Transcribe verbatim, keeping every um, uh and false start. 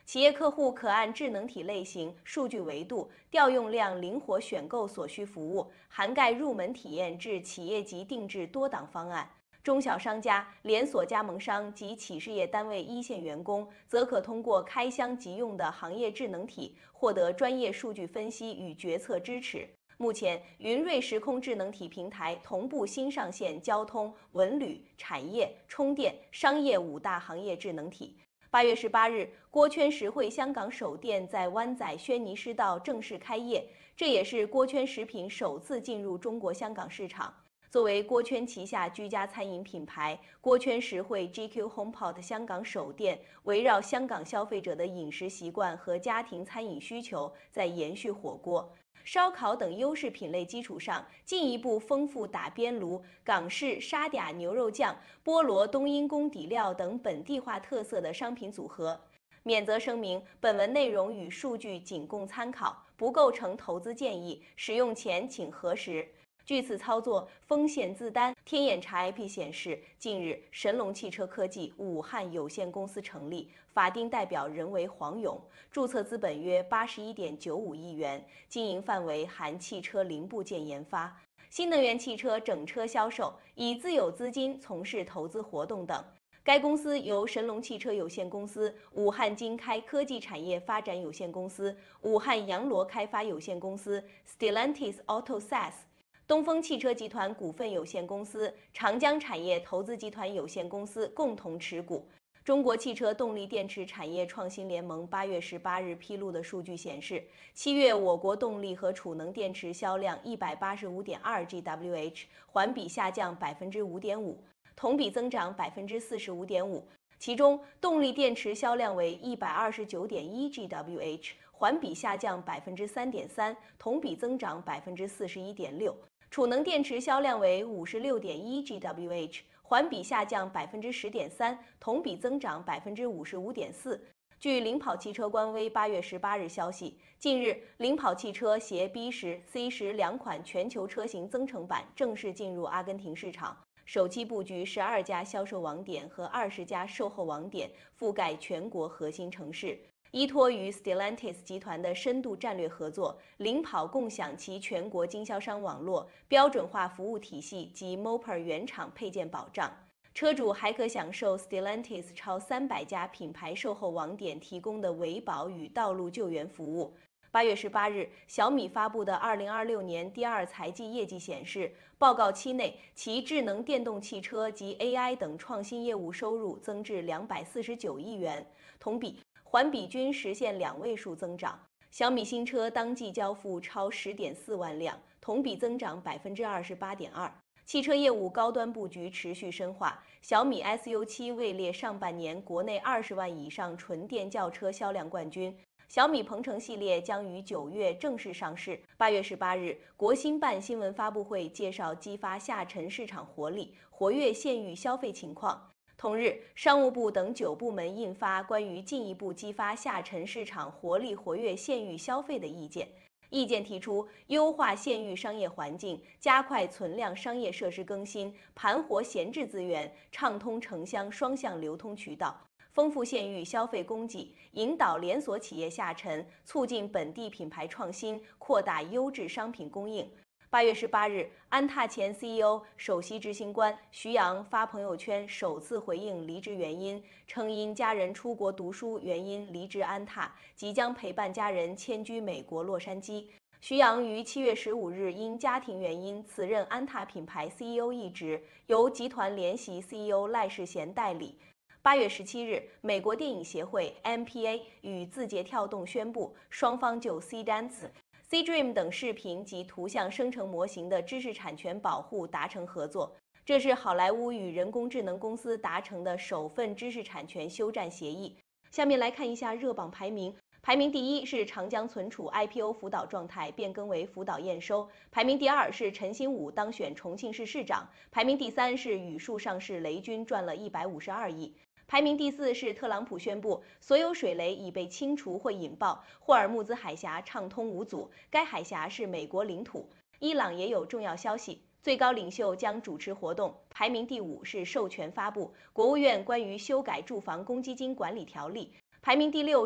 企业客户可按智能体类型、数据维度、调用量灵活选购所需服务，涵盖入门体验至企业级定制多档方案。中小商家、连锁加盟商及企事业单位一线员工，则可通过开箱即用的行业智能体，获得专业数据分析与决策支持。目前，云瑞时空智能体平台同步新上线交通、文旅、产业、充电、商业五大行业智能体。八月十八日，锅圈实惠香港首店在湾仔轩尼诗道正式开业，这也是锅圈食品首次进入中国香港市场。作为锅圈旗下居家餐饮品牌，锅圈实惠 G Q HomePod 香港首店围绕香港消费者的饮食习惯和家庭餐饮需求，在延续火锅、烧烤等优势品类基础上，进一步丰富打边炉、港式沙嗲牛肉酱、菠萝冬阴功底料等本地化特色的商品组合。免责声明：本文内容与数据仅供参考，不构成投资建议，使用前请核实。据此操作，风险自担。天眼查 I P 显示，近日神龙汽车科技武汉有限公司成立，法定代表人为黄勇，注册资本约八十一点九五亿元，经营范围含汽车零部件研发、新能源汽车整车销售，以自有资金从事投资活动等。该公司由神龙汽车有限公司、武汉金开科技产业发展有限公司、武汉洋螺开发有限公司、Stellantis Auto S A S、东风汽车集团股份有限公司、长江产业投资集团有限公司共同持股。中国汽车动力电池产业创新联盟八月十八日披露的数据显示，七月我国动力和储能电池销量一百八十五点二 G W H， 环比下降百分之五点五，同比增长百分之四十五点五。其中，动力电池销量为一百二十九点一 G W H， 环比下降百分之三点三，同比增长百分之四十一点六。储能电池销量为五十六点一 G W H， 环比下降百分之十点三，同比增长百分之五十五点四。据领跑汽车官微八月十八日消息，近日领跑汽车携 B 十、C 十两款全球车型增程版正式进入阿根廷市场，首期布局十二家销售网点和二十家售后网点，覆盖全国核心城市。依托于 Stellantis 集团的深度战略合作，领跑共享其全国经销商网络、标准化服务体系及 Mopar 原厂配件保障。车主还可享受 Stellantis 超三百家品牌售后网点提供的维保与道路救援服务。八月十八日，小米发布的二零二六年第二财季业绩显示，报告期内其智能电动汽车及 A I 等创新业务收入增至两百四十九亿元，同比、环比均实现两位数增长。小米新车当季交付超十点四万辆，同比增长百分之二十八点二。汽车业务高端布局持续深化，小米 S U 七位列上半年国内二十万以上纯电轿车销量冠军。小米鹏程系列将于九月正式上市。八月十八日，国新办新闻发布会介绍激发下沉市场活力、活跃县域消费情况。同日，商务部等九部门印发关于进一步激发下沉市场活力、活跃县域消费的意见。意见提出，优化县域商业环境，加快存量商业设施更新，盘活闲置资源，畅通城乡双向流通渠道。丰富县域消费供给，引导连锁企业下沉，促进本地品牌创新，扩大优质商品供应。八月十八日，安踏前 C E O、首席执行官徐阳发朋友圈首次回应离职原因，称因家人出国读书原因离职安踏，即将陪伴家人迁居美国洛杉矶。徐阳于七月十五日因家庭原因辞任安踏品牌 C E O 一职，由集团联席 C E O 赖世贤代理。八月十七日，美国电影协会 M P A 与字节跳动宣布，双方就 C Dance、C Dream 等视频及图像生成模型的知识产权保护达成合作。这是好莱坞与人工智能公司达成的首份知识产权休战协议。下面来看一下热榜排名。排名第一是长江存储 I P O 辅导状态变更为辅导验收，排名第二是陈新武当选重庆市市长，排名第三是宇树上市雷军赚了一百五十二亿。排名第四是特朗普宣布所有水雷已被清除或引爆，霍尔木兹海峡畅通无阻，该海峡是美国领土。伊朗也有重要消息，最高领袖将主持活动。排名第五是授权发布国务院关于修改住房公积金管理条例，排名第六